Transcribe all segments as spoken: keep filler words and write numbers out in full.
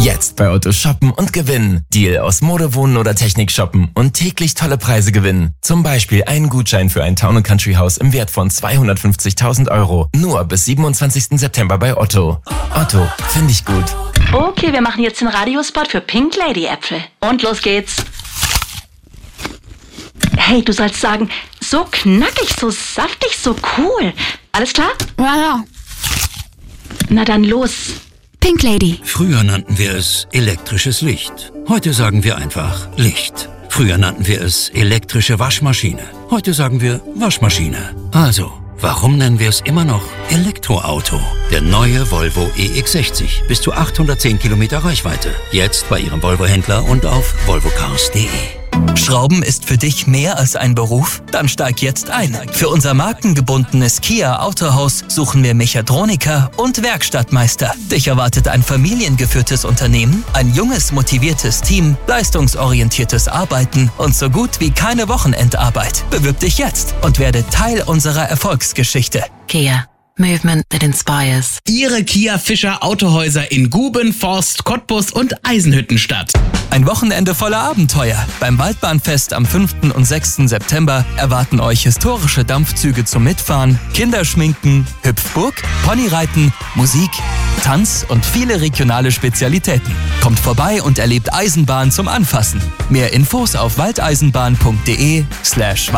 Jetzt bei Otto shoppen und gewinnen. Deal aus Mode, Wohnen oder Technik shoppen und täglich tolle Preise gewinnen. Zum Beispiel einen Gutschein für ein Town and Country Haus im Wert von zweihundertfünfzigtausend Euro. Nur bis siebenundzwanzigsten September bei Otto. Otto, finde ich gut. Okay, wir machen jetzt den Radiospot für Pink Lady Äpfel. Und los geht's. Hey, du sollst sagen, so knackig, so saftig, so cool. Alles klar? Ja, ja. Na dann los. Pink Lady. Früher nannten wir es elektrisches Licht. Heute sagen wir einfach Licht. Früher nannten wir es elektrische Waschmaschine. Heute sagen wir Waschmaschine. Also, warum nennen wir es immer noch Elektroauto? Der neue Volvo E X sechzig. Bis zu achthundertzehn Kilometer Reichweite. Jetzt bei Ihrem Volvo-Händler und auf volvo cars punkt de. Schrauben ist für dich mehr als ein Beruf? Dann steig jetzt ein. Für unser markengebundenes Kia Autohaus suchen wir Mechatroniker und Werkstattmeister. Dich erwartet ein familiengeführtes Unternehmen, ein junges, motiviertes Team, leistungsorientiertes Arbeiten und so gut wie keine Wochenendarbeit. Bewirb dich jetzt und werde Teil unserer Erfolgsgeschichte. Kia. Movement that inspires. Ihre Kia Fischer Autohäuser in Guben, Forst, Cottbus und Eisenhüttenstadt. Ein Wochenende voller Abenteuer. Beim Waldbahnfest am fünften und sechsten September erwarten euch historische Dampfzüge zum Mitfahren, Kinderschminken, Hüpfburg, Ponyreiten, Musik, Tanz und viele regionale Spezialitäten. Kommt vorbei und erlebt Eisenbahn zum Anfassen. Mehr Infos auf waldeisenbahn.de slash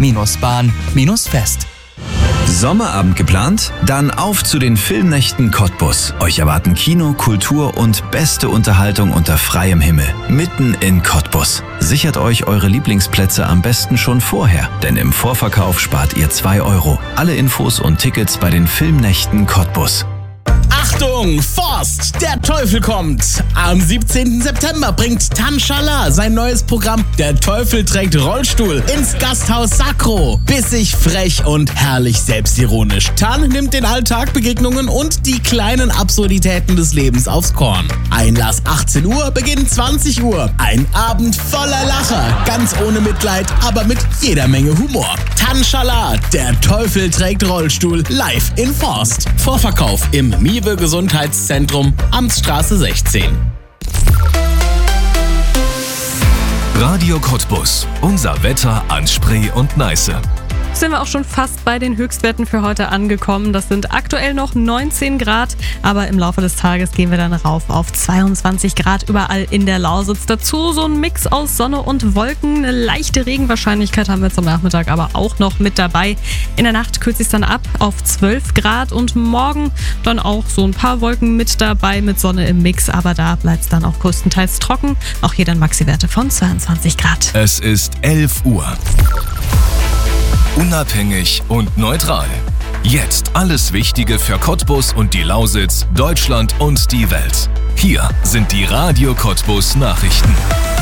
wald-bahn-fest. Sommerabend geplant? Dann auf zu den Filmnächten Cottbus. Euch erwarten Kino, Kultur und beste Unterhaltung unter freiem Himmel. Mitten in Cottbus. Sichert euch eure Lieblingsplätze am besten schon vorher, denn im Vorverkauf spart ihr zwei Euro. Alle Infos und Tickets bei den Filmnächten Cottbus. Achtung, Forst, der Teufel kommt. Am siebzehnten September bringt Tanshala sein neues Programm Der Teufel trägt Rollstuhl ins Gasthaus Sacro. Bissig, frech und herrlich selbstironisch. Tan nimmt den Alltag, Begegnungen und die kleinen Absurditäten des Lebens aufs Korn. Einlass achtzehn Uhr, Beginn zwanzig Uhr. Ein Abend voller Lacher, ganz ohne Mitleid, aber mit jeder Menge Humor. Tanshala, Der Teufel trägt Rollstuhl, live in Forst. Vorverkauf im Miwe Gesundheitszentrum, Amtsstraße sechzehn. Radio Cottbus. Unser Wetter an Spree und Neiße. Sind wir auch schon fast bei den Höchstwerten für heute angekommen. Das sind aktuell noch neunzehn Grad, aber im Laufe des Tages gehen wir dann rauf auf zweiundzwanzig Grad überall in der Lausitz. Dazu so ein Mix aus Sonne und Wolken. Eine leichte Regenwahrscheinlichkeit haben wir zum Nachmittag aber auch noch mit dabei. In der Nacht kühlt sich dann ab auf zwölf Grad und morgen dann auch so ein paar Wolken mit dabei, mit Sonne im Mix, aber da bleibt es dann auch größtenteils trocken. Auch hier dann Maxi-Werte von zweiundzwanzig Grad. Es ist elf Uhr. Unabhängig und neutral. Jetzt alles Wichtige für Cottbus und die Lausitz, Deutschland und die Welt. Hier sind die Radio Cottbus Nachrichten.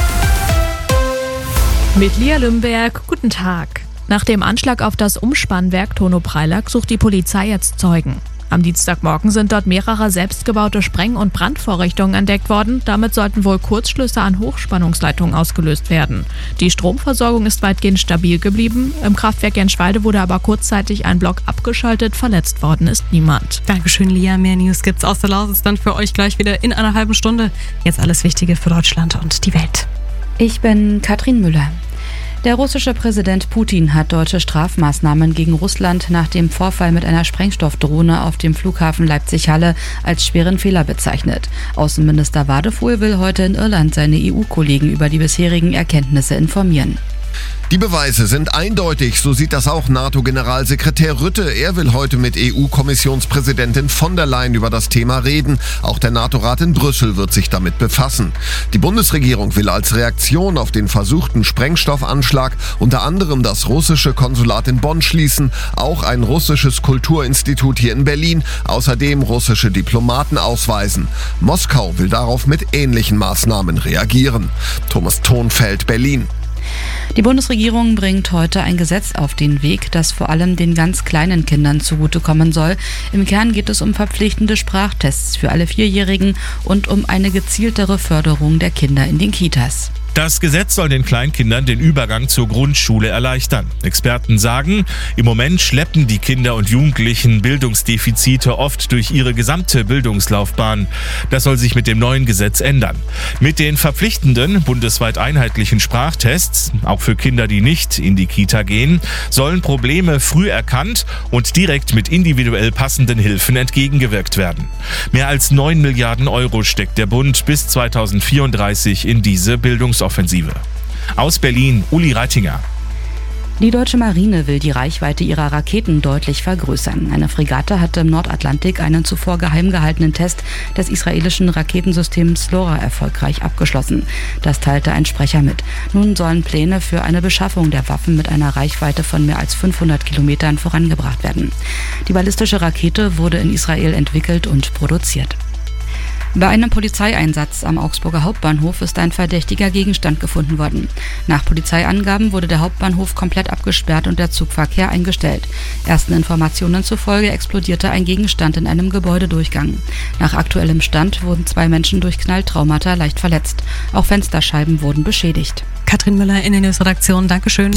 Mit Lia Lümberg, guten Tag. Nach dem Anschlag auf das Umspannwerk Tono-Preilack sucht die Polizei jetzt Zeugen. Am Dienstagmorgen sind dort mehrere selbstgebaute Spreng- und Brandvorrichtungen entdeckt worden. Damit sollten wohl Kurzschlüsse an Hochspannungsleitungen ausgelöst werden. Die Stromversorgung ist weitgehend stabil geblieben. Im Kraftwerk Jenschwalde wurde aber kurzzeitig ein Block abgeschaltet. Verletzt worden ist niemand. Dankeschön, Lia. Mehr News gibt's aus der Lausitz dann für euch gleich wieder in einer halben Stunde. Jetzt alles Wichtige für Deutschland und die Welt. Ich bin Katrin Müller. Der russische Präsident Putin hat deutsche Strafmaßnahmen gegen Russland nach dem Vorfall mit einer Sprengstoffdrohne auf dem Flughafen Leipzig-Halle als schweren Fehler bezeichnet. Außenminister Wadefuhl will heute in Irland seine E U-Kollegen über die bisherigen Erkenntnisse informieren. Die Beweise sind eindeutig, so sieht das auch NATO-Generalsekretär Rutte. Er will heute mit E U-Kommissionspräsidentin von der Leyen über das Thema reden. Auch der NATO-Rat in Brüssel wird sich damit befassen. Die Bundesregierung will als Reaktion auf den versuchten Sprengstoffanschlag unter anderem das russische Konsulat in Bonn schließen, auch ein russisches Kulturinstitut hier in Berlin, außerdem russische Diplomaten ausweisen. Moskau will darauf mit ähnlichen Maßnahmen reagieren. Thomas Thonfeld, Berlin. Die Bundesregierung bringt heute ein Gesetz auf den Weg, das vor allem den ganz kleinen Kindern zugutekommen soll. Im Kern geht es um verpflichtende Sprachtests für alle Vierjährigen und um eine gezieltere Förderung der Kinder in den Kitas. Das Gesetz soll den Kleinkindern den Übergang zur Grundschule erleichtern. Experten sagen, im Moment schleppen die Kinder und Jugendlichen Bildungsdefizite oft durch ihre gesamte Bildungslaufbahn. Das soll sich mit dem neuen Gesetz ändern. Mit den verpflichtenden, bundesweit einheitlichen Sprachtests, auch für Kinder, die nicht in die Kita gehen, sollen Probleme früh erkannt und direkt mit individuell passenden Hilfen entgegengewirkt werden. Mehr als neun Milliarden Euro steckt der Bund bis zweitausendvierunddreißig in diese Bildungsoffensive. Aus Berlin, Uli Reitinger. Die deutsche Marine will die Reichweite ihrer Raketen deutlich vergrößern. Eine Fregatte hatte im Nordatlantik einen zuvor geheim gehaltenen Test des israelischen Raketensystems Slora erfolgreich abgeschlossen. Das teilte ein Sprecher mit. Nun sollen Pläne für eine Beschaffung der Waffen mit einer Reichweite von mehr als fünfhundert Kilometern vorangebracht werden. Die ballistische Rakete wurde in Israel entwickelt und produziert. Bei einem Polizeieinsatz am Augsburger Hauptbahnhof ist ein verdächtiger Gegenstand gefunden worden. Nach Polizeiangaben wurde der Hauptbahnhof komplett abgesperrt und der Zugverkehr eingestellt. Ersten Informationen zufolge explodierte ein Gegenstand in einem Gebäudedurchgang. Nach aktuellem Stand wurden zwei Menschen durch Knalltraumata leicht verletzt. Auch Fensterscheiben wurden beschädigt. Katrin Müller in der Newsredaktion, Dankeschön.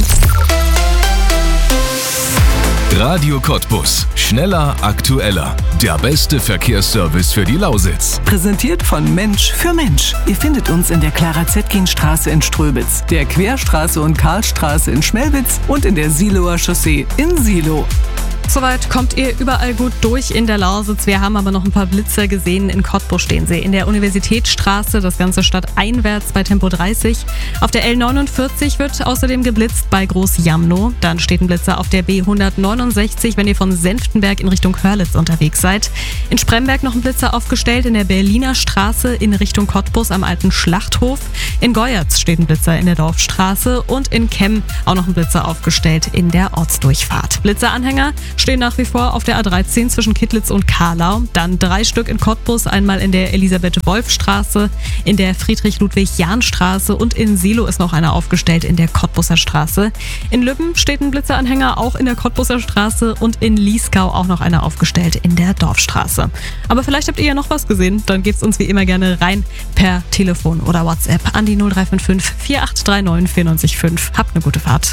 Radio Cottbus. Schneller, aktueller. Der beste Verkehrsservice für die Lausitz. Präsentiert von Mensch für Mensch. Ihr findet uns in der Clara-Zetkin-Straße in Ströbitz, der Querstraße und Karlstraße in Schmelwitz und in der Siloer Chaussee in Silo. Soweit kommt ihr überall gut durch in der Lausitz. Wir haben aber noch ein paar Blitzer gesehen. In Cottbus stehen sie. In der Universitätsstraße, das Ganze stadteinwärts bei Tempo dreißig. Auf der L neunundvierzig wird außerdem geblitzt bei Groß-Jamnow. Dann steht ein Blitzer auf der B hundertneunundsechzig, wenn ihr von Senftenberg in Richtung Hörlitz unterwegs seid. In Spremberg noch ein Blitzer aufgestellt in der Berliner Straße in Richtung Cottbus am alten Schlachthof. In Goyerz steht ein Blitzer in der Dorfstraße und in Kemm auch noch ein Blitzer aufgestellt in der Ortsdurchfahrt. Blitzeranhänger stehen nach wie vor auf der A dreizehn zwischen Kittlitz und Kahlau. Dann drei Stück in Cottbus, einmal in der Elisabeth-Wolf-Straße, in der Friedrich-Ludwig-Jahn-Straße und in Silo ist noch einer aufgestellt in der Cottbuser Straße. In Lübben steht ein Blitzeranhänger auch in der Cottbuser Straße und in Liesgau auch noch einer aufgestellt in der Dorfstraße. Aber vielleicht habt ihr ja noch was gesehen, dann geht's uns wie immer gerne rein per Telefon oder WhatsApp an die null drei fünf fünf vier acht drei neun vier neun fünf. Habt eine gute Fahrt.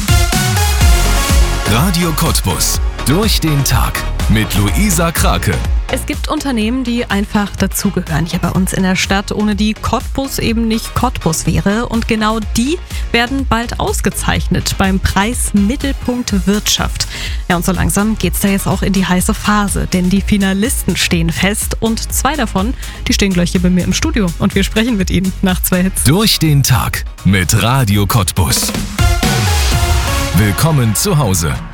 Radio Cottbus. Durch den Tag mit Luisa Krake. Es gibt Unternehmen, die einfach dazugehören hier bei uns in der Stadt, ohne die Cottbus eben nicht Cottbus wäre. Und genau die werden bald ausgezeichnet beim Preis Mittelpunkt Wirtschaft. Ja, und so langsam geht's da jetzt auch in die heiße Phase, denn die Finalisten stehen fest und zwei davon, die stehen gleich hier bei mir im Studio und wir sprechen mit ihnen nach zwei Hits. Durch den Tag mit Radio Cottbus. Willkommen zu Hause.